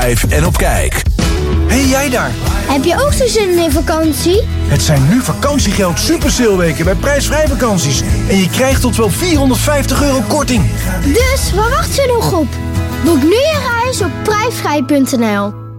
Prijsvrij en op kijk. Hé, jij daar? Heb je ook zo'n zin in vakantie? Het zijn nu vakantiegeld supersaleweken bij Prijsvrij vakanties. En je krijgt tot wel €450 korting. Dus, waar wacht je nog op? Boek nu je reis op prijsvrij.nl.